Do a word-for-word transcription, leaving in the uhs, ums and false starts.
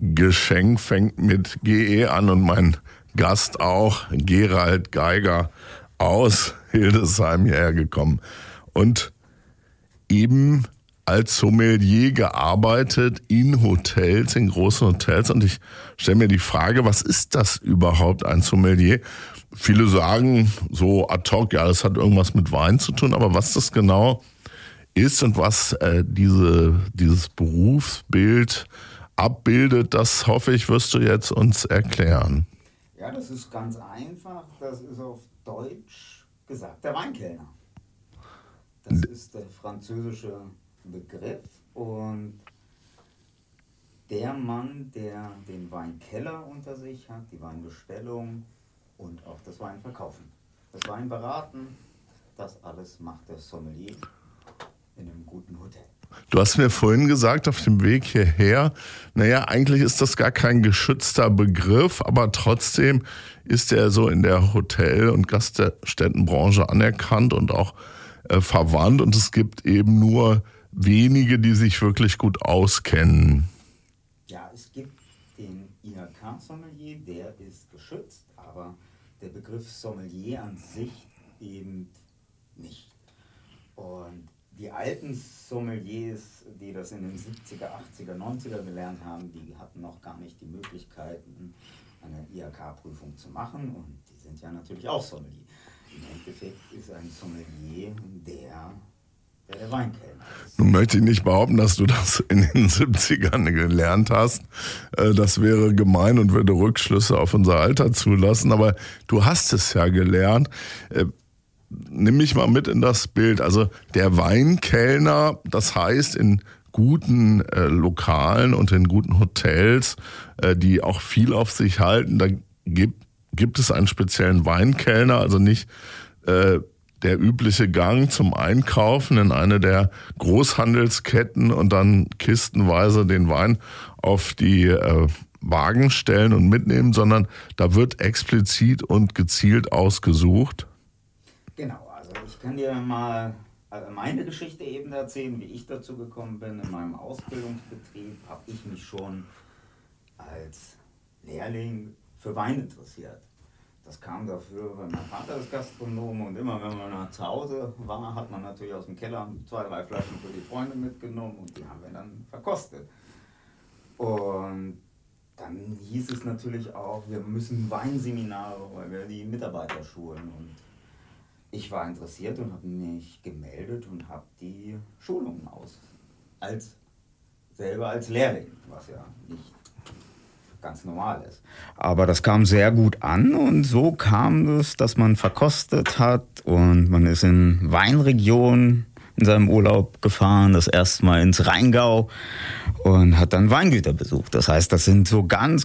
Geschenk fängt mit G E an und mein Gast auch, Gerald Geiger aus Hildesheim hierher gekommen. Und eben als Sommelier gearbeitet in Hotels, in großen Hotels. Und ich stelle mir die Frage, was ist das überhaupt, ein Sommelier? Viele sagen so ad hoc, ja, das hat irgendwas mit Wein zu tun. Aber was das genau ist und was äh, diese, dieses Berufsbild abbildet, das hoffe ich, wirst du jetzt uns erklären. Ja, das ist ganz einfach. Das ist auf Deutsch gesagt der Weinkellner. Das ist der französische Begriff und der Mann, der den Weinkeller unter sich hat, die Weinbestellung und auch das Weinverkaufen. Das Weinberaten, das alles macht der Sommelier in einem guten Hotel. Du hast mir vorhin gesagt, auf dem Weg hierher, naja, eigentlich ist das gar kein geschützter Begriff, aber trotzdem ist er so in der Hotel- und Gaststättenbranche anerkannt und auch äh, verwandt und es gibt eben nur wenige, die sich wirklich gut auskennen. Ja, es gibt den I H K-Sommelier, der ist geschützt, aber der Begriff Sommelier an sich eben nicht. Und die alten Sommeliers, die das in den siebziger, achtziger, neunziger gelernt haben, die hatten noch gar nicht die Möglichkeiten, eine I H K-Prüfung zu machen und die sind ja natürlich auch Sommelier. Im Endeffekt ist ein Sommelier der, der, der Weinkellner ist. Nun möchte ich nicht behaupten, dass du das in den siebzigern gelernt hast. Das wäre gemein und würde Rückschlüsse auf unser Alter zulassen, aber du hast es ja gelernt. Nimm mich mal mit in das Bild. Also der Weinkellner, das heißt in guten äh, Lokalen und in guten Hotels, äh, die auch viel auf sich halten, da gibt, gibt es einen speziellen Weinkellner, also nicht äh, der übliche Gang zum Einkaufen in eine der Großhandelsketten und dann kistenweise den Wein auf die äh, Wagen stellen und mitnehmen, sondern da wird explizit und gezielt ausgesucht. Genau, also ich kann dir mal meine Geschichte eben erzählen, wie ich dazu gekommen bin. In meinem Ausbildungsbetrieb habe ich mich schon als Lehrling für Wein interessiert. Das kam dafür, weil mein Vater ist Gastronom und immer wenn man nach zu Hause war, hat man natürlich aus dem Keller zwei, drei Flaschen für die Freunde mitgenommen und die haben wir dann verkostet. Und dann hieß es natürlich auch, wir müssen Weinseminare, weil wir die Mitarbeiter schulen. Und ich war interessiert und habe mich gemeldet und habe die Schulungen aus. Als, selber als Lehrling, was ja nicht ganz normal ist. Aber das kam sehr gut an und so kam es, dass man verkostet hat und man ist in Weinregionen in seinem Urlaub gefahren, das erste Mal ins Rheingau und hat dann Weingüter besucht. Das heißt, das sind so ganz